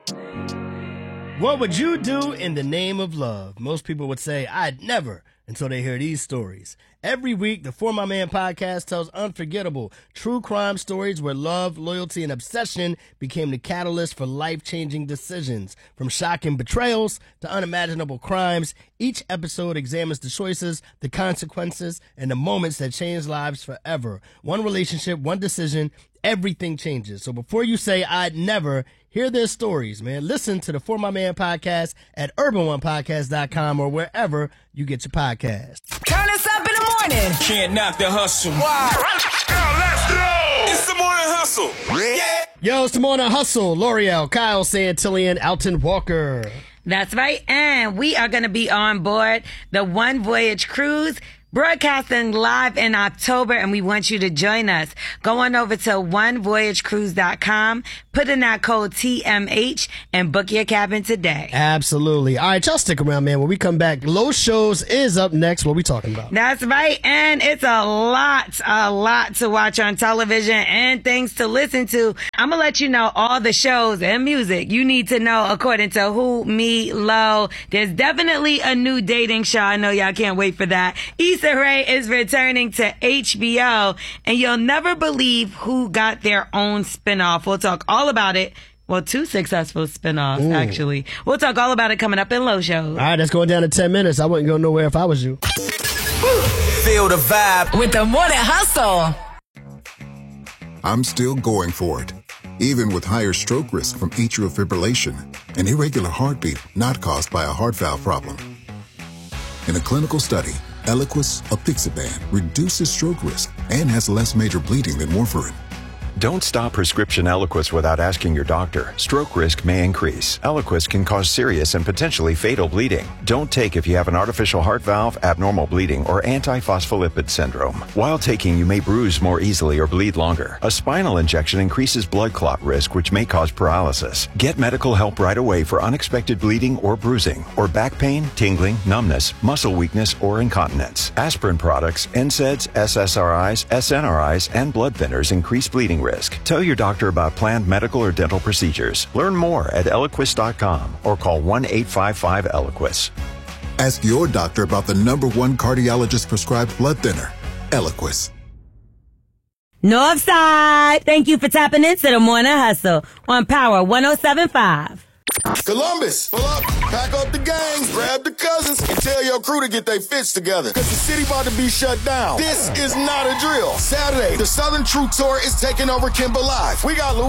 What would you do in the name of love? Most people would say, I'd never, until they hear these stories. Every week, the For My Man podcast tells unforgettable true crime stories where love, loyalty, and obsession became the catalyst for life-changing decisions. From shocking betrayals to unimaginable crimes, each episode examines the choices, the consequences, and the moments that change lives forever. One relationship, one decision, everything changes. So before you say, I'd never, hear their stories, man. Listen to the For My Man podcast at urbanonepodcast.com or wherever you get your podcasts. Turn us up in the morning. Can't knock the hustle. Why? Let's go. It's the morning hustle. Yeah. Yo, it's the Morning Hustle. L'Oreal, Kyle Santillan, Alton Walker. That's right. And we are going to be on board the One Voyage Cruise, broadcasting live in October, and we want you to join us. Go on over to onevoyagecruise.com, put in that code TMH, and book your cabin today. Absolutely. All right, y'all stick around, man. When we come back, Los Shows is up next. What we talking about? That's right. And it's a lot to watch on television and things to listen to. I'm going to let you know all the shows and music you need to know according to Who, Me, Lo. There's definitely a new dating show. I know y'all can't wait for that. Issa Rae is returning to HBO, and you'll never believe who got their own spinoff. We'll talk all about it. Well, 2 successful spinoffs, actually. We'll talk all about it coming up in Low Shows. All right, that's going down to 10 minutes. I wouldn't go nowhere if I was you. Feel the vibe With the Morning Hustle. I'm still going for it, even with higher stroke risk from atrial fibrillation, an irregular heartbeat not caused by a heart valve problem. In a clinical study, Eliquis, apixaban, reduces stroke risk and has less major bleeding than warfarin. Don't stop prescription Eliquis without asking your doctor. Stroke risk may increase. Eliquis can cause serious and potentially fatal bleeding. Don't take if you have an artificial heart valve, abnormal bleeding, or antiphospholipid syndrome. While taking, you may bruise more easily or bleed longer. A spinal injection increases blood clot risk, which may cause paralysis. Get medical help right away for unexpected bleeding or bruising, or back pain, tingling, numbness, muscle weakness, or incontinence. Aspirin products, NSAIDs, SSRIs, SNRIs, and blood thinners increase bleeding risk. Tell your doctor about planned medical or dental procedures. Learn more at Eliquis.com or call 1-855-ELIQUIS. Ask your doctor about the #1 cardiologist prescribed blood thinner, Eliquis. Northside, thank you for tapping into the Morning Hustle on Power 107.5. Columbus, pull up, pack up the gangs, grab the cousins, and tell your crew to get their fits together. Cause the city about to be shut down. This is not a drill. Saturday, the Southern True Tour is taking over Kimber Live. We got